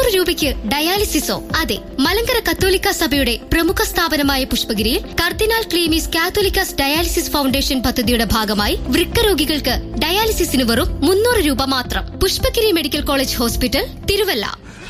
രൂപയ്ക്ക് ഡയാലിസിസോ? അതെ, മലങ്കര കത്തോലിക്ക സഭയുടെ പ്രമുഖ സ്ഥാപനമായ പുഷ്പഗിരിയിൽ കർദിനാൾ ക്ലീമീസ് കാത്തോലിക്കാസ് ഡയാലിസിസ് ഫൗണ്ടേഷൻ പദ്ധതിയുടെ ഭാഗമായി വൃക്ക രോഗികൾക്ക് ഡയാലിസിസിന് വെറും 300 രൂപ മാത്രം. Pushpagiri medical college hospital, Thiruvalla.